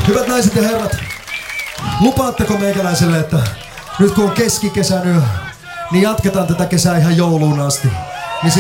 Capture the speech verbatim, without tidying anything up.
Hyvät naiset ja herrat, lupaatteko meikäläiselle, että nyt kun on keskikesän yö, niin jatketaan tätä kesää ihan jouluun asti?